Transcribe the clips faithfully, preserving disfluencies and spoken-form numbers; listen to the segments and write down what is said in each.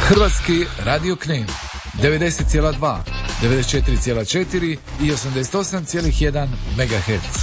Hrvatski radio Knin devedeset zarez dva, devedeset četiri zarez četiri i osamdeset osam zarez jedan megaherca.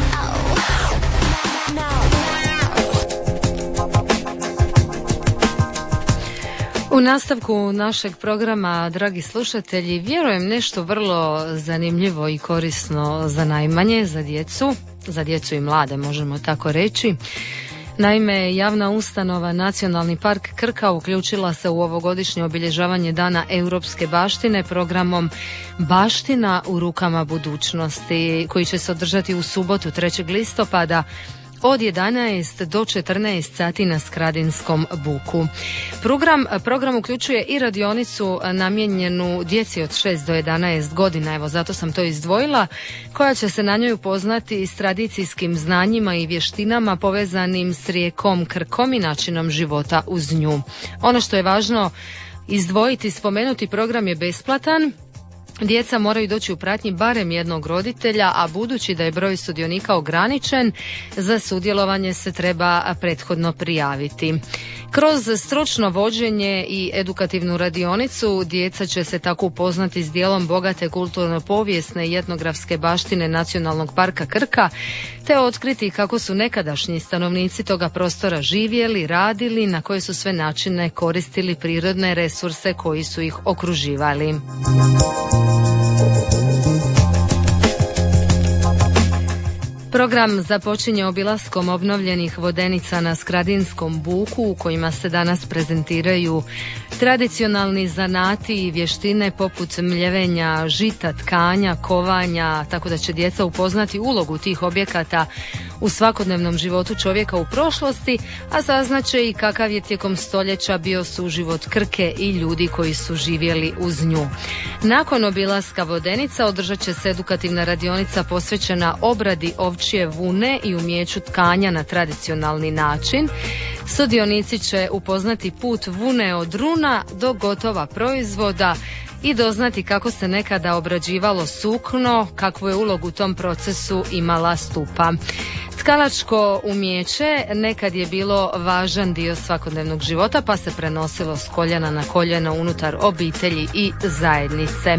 U nastavku našeg programa, dragi slušatelji, vjerujem nešto vrlo zanimljivo i korisno za najmanje, za djecu, za djecu i mlade, možemo tako reći. Naime, javna ustanova Nacionalni park Krka uključila se u ovogodišnje obilježavanje Dana europske baštine programom Baština u rukama budućnosti, koji će se održati u subotu trećeg listopada od jedanaest do četrnaest sati na Skradinskom buku. Program, program uključuje i radionicu namijenjenu djeci od šest do jedanaest godina, evo zato sam to izdvojila, koja će se na njoj upoznati s tradicijskim znanjima i vještinama povezanim s rijekom Krkom i načinom života uz nju. Ono što je važno izdvojiti, spomenuti, program je besplatan. Djeca moraju doći u pratnji barem jednog roditelja, a budući da je broj sudionika ograničen, za sudjelovanje se treba prethodno prijaviti. Kroz stručno vođenje i edukativnu radionicu djeca će se tako upoznati s dijelom bogate kulturno-povijesne i etnografske baštine Nacionalnog parka Krka, te otkriti kako su nekadašnji stanovnici toga prostora živjeli, radili, na koje su sve načine koristili prirodne resurse koji su ih okruživali. Program započinje obilaskom obnovljenih vodenica na Skradinskom buku u kojima se danas prezentiraju tradicionalni zanati i vještine poput mljevenja, žita, tkanja, kovanja, tako da će djeca upoznati ulogu tih objekata u svakodnevnom životu čovjeka u prošlosti, a saznaće i kakav je tijekom stoljeća bio suživot Krke i ljudi koji su živjeli uz nju. Nakon obilaska vodenica održat će se edukativna radionica posvećena obradi ovčje vune i umjeću tkanja na tradicionalni način. Sudionici će upoznati put vune od runa do gotova proizvoda i doznati kako se nekada obrađivalo sukno, kakvu je ulogu u tom procesu imala stupa. Tkalačko umjeće nekad je bilo važan dio svakodnevnog života, pa se prenosilo s koljena na koljeno unutar obitelji i zajednice.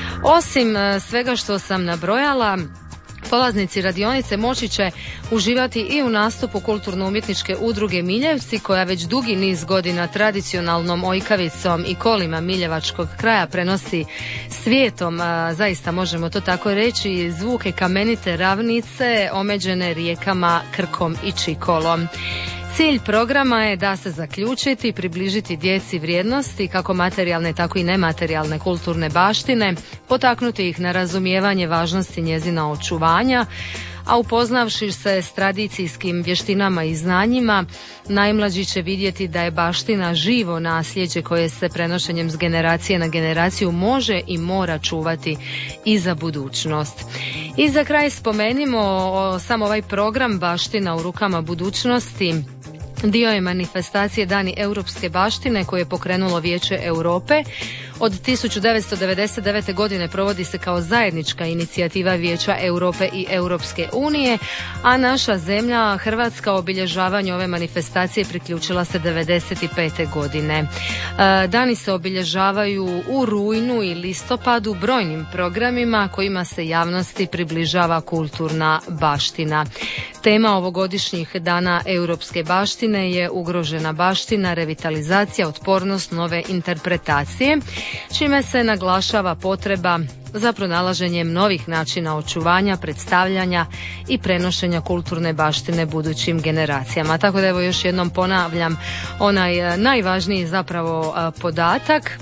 Osim svega što sam nabrojala, polaznici radionice moći će uživati i u nastupu kulturno-umjetničke udruge Miljevci, koja već dugi niz godina tradicionalnom ojkavicom i kolima miljevačkog kraja prenosi svijetom, zaista možemo to tako reći, zvuke kamenite ravnice omeđene rijekama Krkom i Čikolom. Cilj programa je da se zaključiti i približiti djeci vrijednosti kako materijalne tako i nematerijalne kulturne baštine, potaknuti ih na razumijevanje važnosti njezina očuvanja, a upoznavši se s tradicijskim vještinama i znanjima, najmlađi će vidjeti da je baština živo nasljeđe koje se prenošenjem s generacije na generaciju može i mora čuvati i za budućnost. I za kraj spomenimo samo ovaj program Baština u rukama budućnosti. Dio je manifestacije Dani europske baštine koje je pokrenulo Vijeće Europe. Od tisuću devetsto devedeset devete. godine provodi se kao zajednička inicijativa Vijeća Europe i Europske unije, a naša zemlja Hrvatska obilježavanju ove manifestacije priključila se devedeset pete. godine. Dani se obilježavaju u rujnu i listopadu brojnim programima kojima se javnosti približava kulturna baština. Tema ovogodišnjih Dana europske baštine je ugrožena baština, revitalizacija, otpornost, nove interpretacije, čime se naglašava potreba za pronalaženjem novih načina očuvanja, predstavljanja i prenošenja kulturne baštine budućim generacijama. Tako da evo još jednom ponavljam onaj najvažniji zapravo podatak.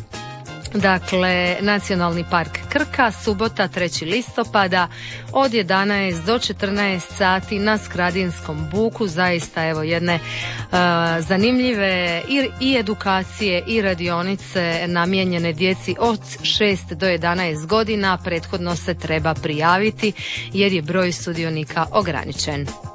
Dakle, Nacionalni park Krka, subota trećeg listopada od jedanaest do četrnaest sati na Skradinskom buku. Zaista evo jedne uh, zanimljive i, i edukacije i radionice namijenjene djeci od šest do jedanaest godina. Prethodno se treba prijaviti jer je broj sudionika ograničen.